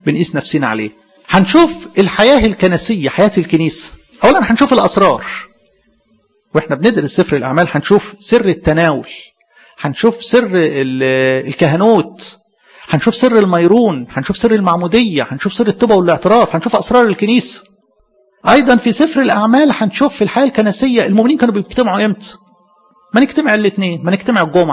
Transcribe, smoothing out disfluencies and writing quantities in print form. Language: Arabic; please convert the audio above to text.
بنقيس نفسنا عليه. هنشوف الحياة الكنسية، حياة الكنيسة. أولا هنشوف الأسرار، وإحنا بندرس سفر الأعمال هنشوف سر التناول، هنشوف سر الكهنوت، هنشوف سر الميرون، هنشوف سر المعمودية، هنشوف سر التوبة والاعتراف، هنشوف أسرار الكنيسة. أيضا في سفر الأعمال هنشوف في الحياة الكنسية المؤمنين كانوا بيجتمعوا إمتى. ما نجتمع الاثنين، ما نجتمع الجمعة.